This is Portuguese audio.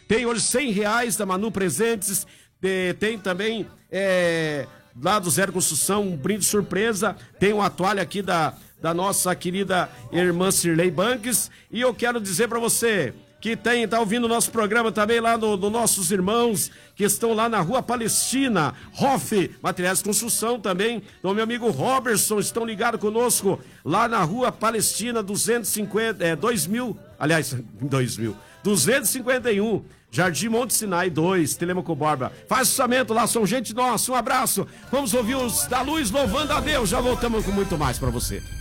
Tem hoje R$100 da Manu Presentes, tem também lá do Zero Construção, um brinde surpresa, tem uma toalha aqui da nossa querida irmã Cirlei Banques, e eu quero dizer para você que tá ouvindo o nosso programa também lá do nossos irmãos que estão lá na Rua Palestina, Hoff, Materiais de Construção também, do meu amigo Robertson, estão ligados conosco lá na Rua Palestina 251, Jardim Monte Sinai 2, Telemaco Borba. Faz orçamento lá, são gente nossa, um abraço. Vamos ouvir os da Luz louvando a Deus, já voltamos com muito mais para você.